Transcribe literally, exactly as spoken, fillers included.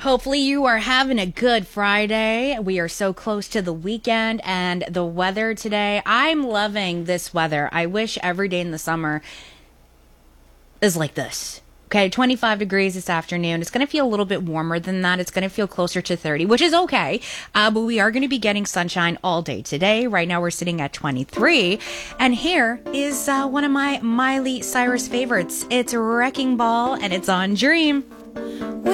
Hopefully you are having a good Friday. We are so close to the weekend and the weather today. I'm loving this weather. I wish every day in the summer is like this. Okay, twenty-five degrees this afternoon. It's going to feel a little bit warmer than that. It's going to feel closer to thirty, which is okay. Uh, but we are going to be getting sunshine all day today. Right now we're sitting at twenty-three. And here is uh, one of my Miley Cyrus favorites. It's Wrecking Ball and it's on Dream.